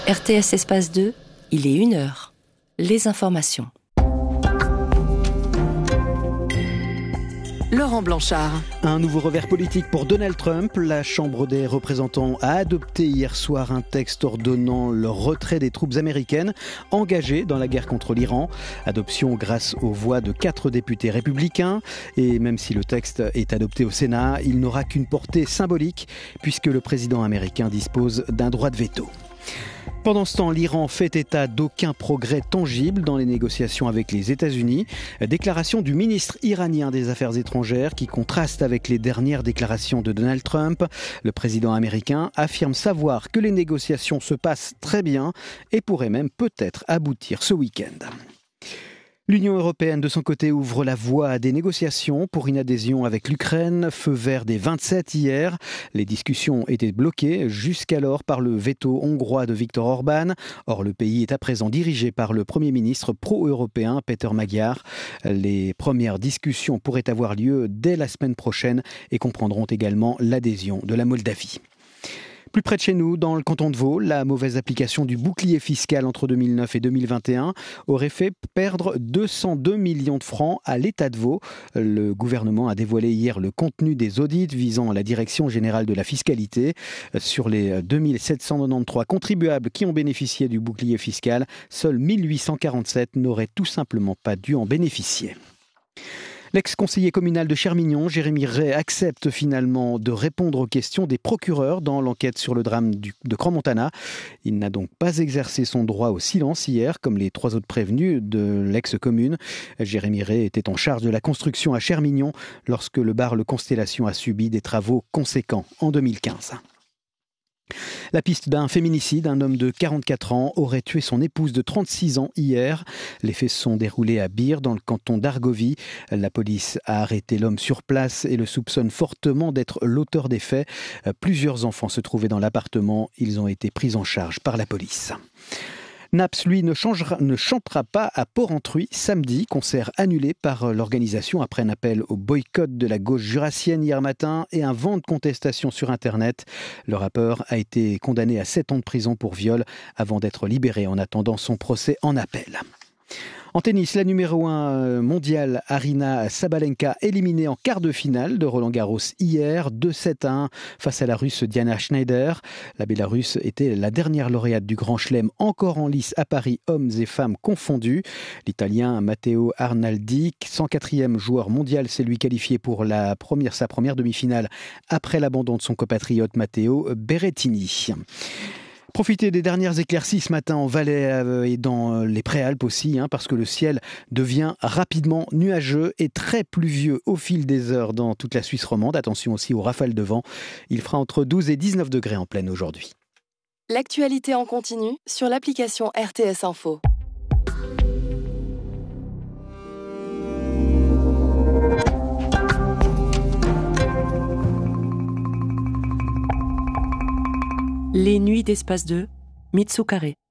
RTS Espace 2, il est 1h. Les informations. Laurent Blanchard. Un nouveau revers politique pour Donald Trump. La Chambre des représentants a adopté hier soir un texte ordonnant le retrait des troupes américaines engagées dans la guerre contre l'Iran. Adoption grâce aux voix de 4 députés républicains. Et même si le texte est adopté au Sénat, il n'aura qu'une portée symbolique puisque le président américain dispose d'un droit de veto. Pendant ce temps, l'Iran fait état d'aucun progrès tangible dans les négociations avec les États-Unis. Déclaration du ministre iranien des Affaires étrangères qui contraste avec les dernières déclarations de Donald Trump. Le président américain affirme savoir que les négociations se passent très bien et pourraient même peut-être aboutir ce week-end. L'Union européenne, de son côté, ouvre la voie à des négociations pour une adhésion avec l'Ukraine. Feu vert des 27 hier. Les discussions étaient bloquées jusqu'alors par le veto hongrois de Viktor Orban. Or, le pays est à présent dirigé par le Premier ministre pro-européen Péter Magyar. Les premières discussions pourraient avoir lieu dès la semaine prochaine et comprendront également l'adhésion de la Moldavie. Plus près de chez nous, dans le canton de Vaud, la mauvaise application du bouclier fiscal entre 2009 et 2021 aurait fait perdre 202 millions de francs à l'État de Vaud. Le gouvernement a dévoilé hier le contenu des audits visant la Direction générale de la fiscalité. Sur les 2793 contribuables qui ont bénéficié du bouclier fiscal, seuls 1847 n'auraient tout simplement pas dû en bénéficier. L'ex-conseiller communal de Chermignon, Jérémy Ray, accepte finalement de répondre aux questions des procureurs dans l'enquête sur le drame de Crans-Montana. Il n'a donc pas exercé son droit au silence hier, comme les 3 autres prévenus de l'ex-commune. Jérémy Ray était en charge de la construction à Chermignon lorsque le bar Le Constellation a subi des travaux conséquents en 2015. La piste d'un féminicide, un homme de 44 ans aurait tué son épouse de 36 ans hier. Les faits se sont déroulés à Bire, dans le canton d'Argovie. La police a arrêté l'homme sur place et le soupçonne fortement d'être l'auteur des faits. Plusieurs enfants se trouvaient dans l'appartement. Ils ont été pris en charge par la police. Naps, lui, ne chantera pas à Porrentruy samedi, concert annulé par l'organisation après un appel au boycott de la gauche jurassienne hier matin et un vent de contestation sur Internet. Le rappeur a été condamné à 7 ans de prison pour viol avant d'être libéré en attendant son procès en appel. En tennis, la numéro 1 mondiale Aryna Sabalenka éliminée en quart de finale de Roland-Garros hier, 2-7-1 face à la Russe Diana Schneider. La Bélarusse était la dernière lauréate du Grand Chelem encore en lice à Paris, hommes et femmes confondus. L'Italien Matteo Arnaldi, 104e joueur mondial, s'est lui qualifié pour sa première demi-finale après l'abandon de son compatriote Matteo Berrettini. Profitez des dernières éclaircies ce matin en Valais et dans les Préalpes aussi, parce que le ciel devient rapidement nuageux et très pluvieux au fil des heures dans toute la Suisse romande. Attention aussi aux rafales de vent. Il fera entre 12 et 19 degrés en pleine aujourd'hui. L'actualité en continu sur l'application RTS Info. Les nuits d'Espace 2, Mitsu Carré.